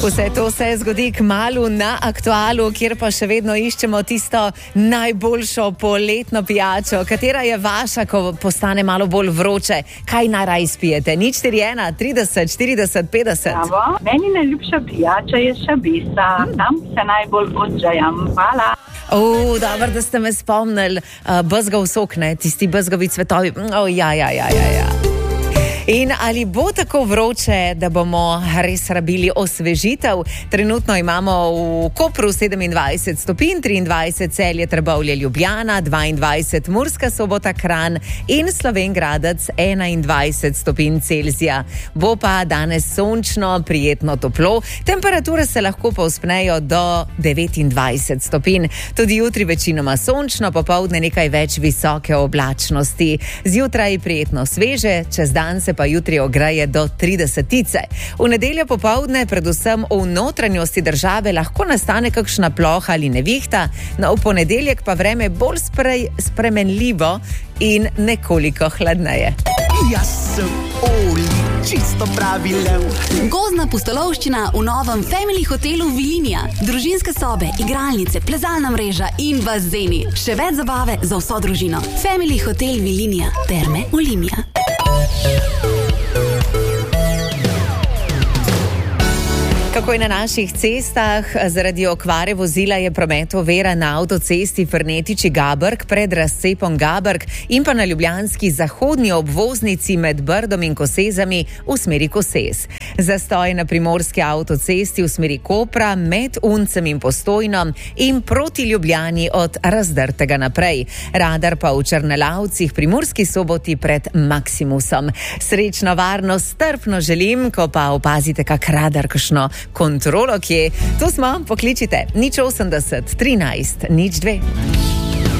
Vse to se zgodi kmalu na Aktualu, kjer pa še vedno iščemo tisto najboljšo poletno pijačo. Katera je vaša, ko postane malo bolj vroče? Kaj najraje spijete? 041 30 40 50. Bravo. Meni najljubša pijača je šabisa. Tam se najbolj odžajam. Hvala. Dobro, da ste me spomnili. Bezgov sok, ne? Tisti bezgovi cvetovi. Ja. In ali bo tako vroče, da bomo res rabili osvežitev? Trenutno imamo v Kopru 27 stopinj, 23 Celje, Trbovlje, Ljubljana, 22 Murska Sobota, Kranj in Slovenj Gradec 21 stopinj Celzija. Bo pa danes sončno, prijetno toplo. Temperature se lahko povzpnejo do 29 stopinj. Tudi jutri večinoma sončno, popoldne nekaj več visoke oblačnosti. Zjutraj prijetno sveže, čez dan se pa jutri ogreje do 30. V nedeljo popoldne, predvsem v notranjosti države, lahko nastane kakšna ploha ali nevihta, no v ponedeljek pa vreme bolj spremenljivo in nekoliko hladneje. Jaz sem Oli, čisto pravi lev. Gozdna pustolovščina v novem Family hotelu Vilinija. Družinske sobe, igralnice, plezalna mreža in bazeni. Še več zabave za vso družino. Family hotel Vilinija. Terme Olimia. Kako je na naših cestah? Zaradi okvare vozila je promet ovira na avtocesti Frnetiči-Gabrk pred razcepom Gabrk in pa na ljubljanski zahodnji obvoznici med Brdom in Kosezami v smeri Kosez. Zastoj na primorski avtocesti v smeri Kopra med Uncem in Postojnom in proti Ljubljani od Razdrtega naprej. Radar pa v Črnelavcih, Primorski Soboti pred Maximusom. Srečno, varno, strpno želim, ko pa opazite kak radar, kakšno kontrolo, kje. To smo, pokličite 080 13 02.